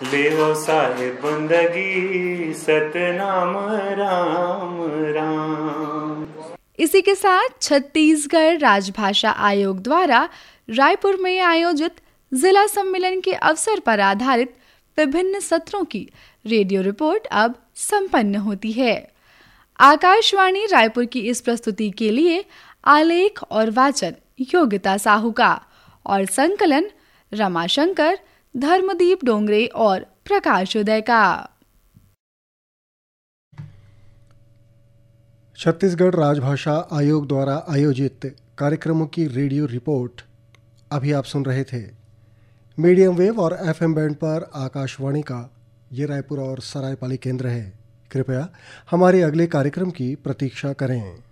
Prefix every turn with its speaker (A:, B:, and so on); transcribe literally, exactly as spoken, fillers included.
A: लेहो साहेब बंदगी सतनाम राम राम।
B: इसी के साथ छत्तीसगढ़ राजभाषा आयोग द्वारा रायपुर में आयोजित जिला सम्मेलन के अवसर पर आधारित विभिन्न सत्रों की रेडियो रिपोर्ट अब संपन्न होती है। आकाशवाणी रायपुर की इस प्रस्तुति के लिए आलेख और वाचन योगिता साहू का और संकलन रमाशंकर, धर्मदीप डोंगरे और प्रकाश उदय का।
C: छत्तीसगढ़ राजभाषा आयोग द्वारा आयोजित कार्यक्रमों की रेडियो रिपोर्ट अभी आप सुन रहे थे। मीडियम वेव और एफएम बैंड पर आकाशवाणी का ये रायपुर और सरायपाली केंद्र है। कृपया हमारे अगले कार्यक्रम की प्रतीक्षा करें।